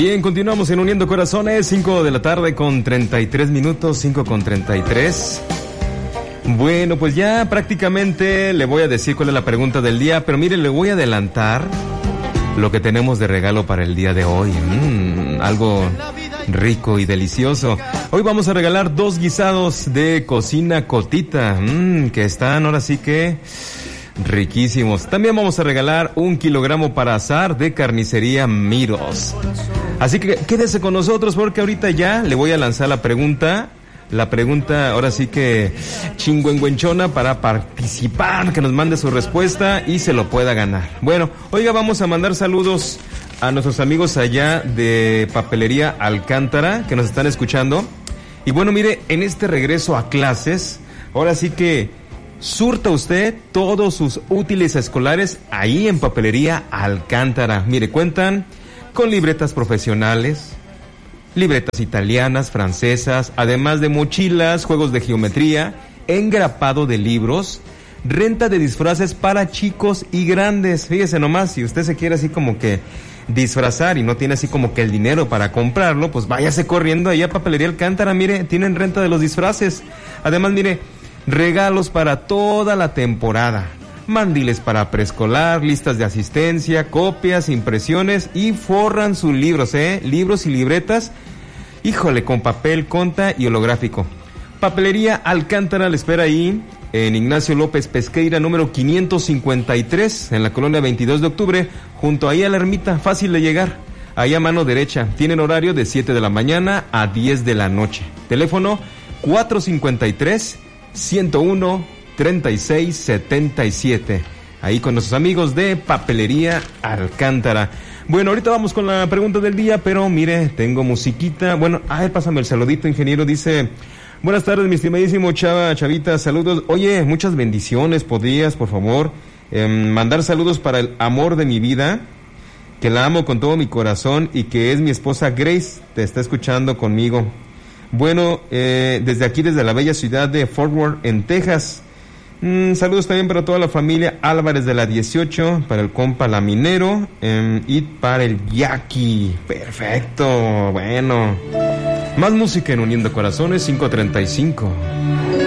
Bien, continuamos en Uniendo Corazones, 5 de la tarde con 33 minutos, 5 con 33. Bueno, pues ya prácticamente le voy a decir cuál es la pregunta del día, pero mire, le voy a adelantar lo que tenemos de regalo para el día de hoy. Algo rico y delicioso. Hoy vamos a regalar 2 guisados de cocina Cotita, que están ahora sí que riquísimos. También vamos a regalar 1 kilogramo para asar de carnicería Miros. Así que quédese con nosotros porque ahorita ya le voy a lanzar la pregunta ahora sí que chingüengüenchona para participar, que nos mande su respuesta y se lo pueda ganar. Bueno, oiga, vamos a mandar saludos a nuestros amigos allá de Papelería Alcántara que nos están escuchando. Y bueno, mire, en este regreso a clases, ahora sí que surta usted todos sus útiles escolares ahí en Papelería Alcántara. Mire, cuentan con libretas profesionales, libretas italianas, francesas, además de mochilas, juegos de geometría, engrapado de libros, renta de disfraces para chicos y grandes. Fíjese nomás, si usted se quiere así como que disfrazar y no tiene así como que el dinero para comprarlo, pues váyase corriendo allá a Papelería Alcántara. Mire, tienen renta de los disfraces. Además, mire, regalos para toda la temporada. Mandiles para preescolar, listas de asistencia, copias, impresiones y forran sus libros, libros y libretas, híjole, con papel, conta y holográfico. Papelería Alcántara le espera ahí en Ignacio López Pesqueira, número 553, en la colonia 22 de octubre, junto ahí a la ermita, fácil de llegar, ahí a mano derecha. Tienen horario de 7 de la mañana a 10 de la noche. Teléfono 453-101-3677. Ahí con nuestros amigos de Papelería Alcántara. Bueno, ahorita vamos con la pregunta del día, pero mire, tengo musiquita. Bueno, pásame el saludito, ingeniero. Dice: buenas tardes, mi estimadísimo Chavita, saludos. Oye, muchas bendiciones. ¿Podrías, por favor, mandar saludos para el amor de mi vida, que la amo con todo mi corazón y que es mi esposa Grace? Te está escuchando conmigo. Bueno, desde aquí, desde la bella ciudad de Fort Worth, en Texas. Saludos también para toda la familia Álvarez de la 18, para el compa Laminero, y para el Yaqui. Perfecto, bueno. Más música en Uniendo Corazones, 5:35.